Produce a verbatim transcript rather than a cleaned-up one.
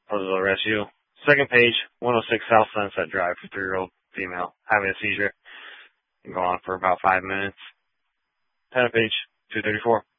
Roseville Rescue. Second page, one oh six South Sunset Drive, three-year-old female, having a seizure. Been going on for about five minutes. Tenant page, two thirty-four.